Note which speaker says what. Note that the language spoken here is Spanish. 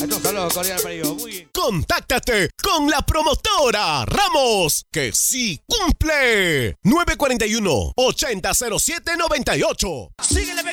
Speaker 1: Esto es un saludo cordial para ellos. Muy bien.
Speaker 2: Contáctate con la promotora Ramos, que sí cumple. 941-800798.
Speaker 1: Síguele,